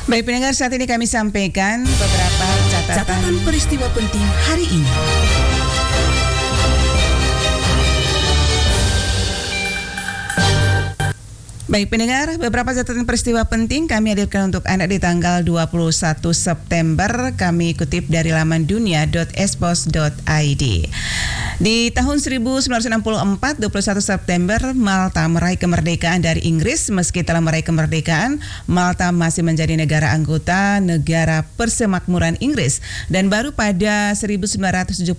Baik pendengar, saat ini kami sampaikan beberapa catatan peristiwa penting hari ini. Baik pendengar, beberapa catatan peristiwa penting kami hadirkan untuk Anda di tanggal 21 September. Kami kutip dari laman dunia.espos.id. Di tahun 1964, 21 September, Malta meraih kemerdekaan dari Inggris. Meski telah meraih kemerdekaan, Malta masih menjadi negara anggota Negara Persemakmuran Inggris. Dan baru pada 1974,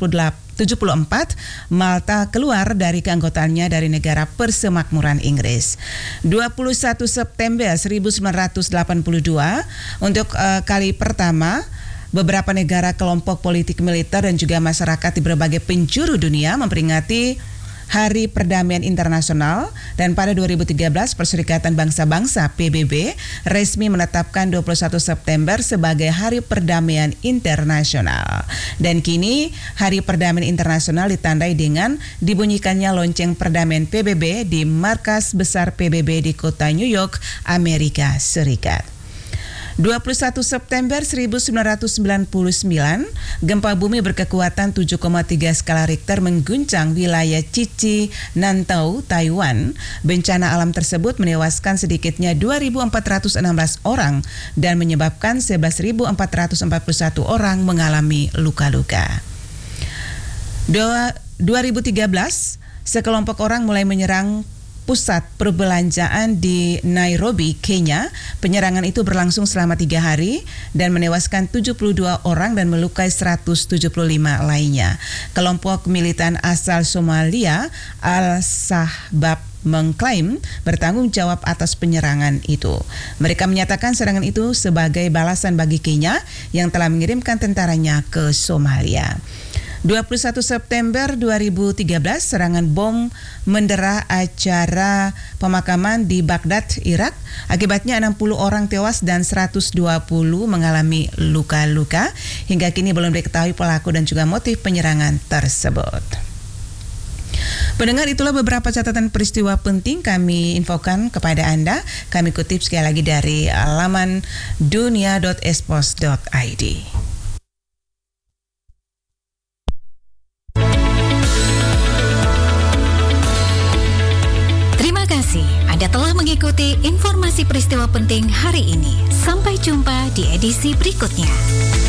Malta keluar dari keanggotaannya dari Negara Persemakmuran Inggris. 21 September 1982, untuk kali pertama, beberapa negara, kelompok politik militer dan juga masyarakat di berbagai penjuru dunia memperingati Hari Perdamaian Internasional, dan pada 2013 Perserikatan Bangsa-Bangsa PBB resmi menetapkan 21 September sebagai Hari Perdamaian Internasional. Dan kini Hari Perdamaian Internasional ditandai dengan dibunyikannya lonceng perdamaian PBB di markas besar PBB di kota New York, Amerika Serikat. 21 September 1999, gempa bumi berkekuatan 7,3 skala Richter mengguncang wilayah Chichi, Nantau, Taiwan. Bencana alam tersebut menewaskan sedikitnya 2.416 orang dan menyebabkan 11.441 orang mengalami luka-luka. 2013, sekelompok orang mulai menyerang pusat perbelanjaan di Nairobi, Kenya. Penyerangan itu berlangsung selama 3 hari dan menewaskan 72 orang dan melukai 175 lainnya. Kelompok militan asal Somalia, Al-Sahbab, mengklaim bertanggung jawab atas penyerangan itu. Mereka menyatakan serangan itu sebagai balasan bagi Kenya yang telah mengirimkan tentaranya ke Somalia. 21 September 2013, serangan bom mendera acara pemakaman di Baghdad, Irak. Akibatnya 60 orang tewas dan 120 mengalami luka-luka. Hingga kini belum diketahui pelaku dan juga motif penyerangan tersebut. Pendengar, itulah beberapa catatan peristiwa penting kami infokan kepada Anda. Kami kutip sekali lagi dari laman dunia.espos.id. Anda telah mengikuti informasi peristiwa penting hari ini. Sampai jumpa di edisi berikutnya.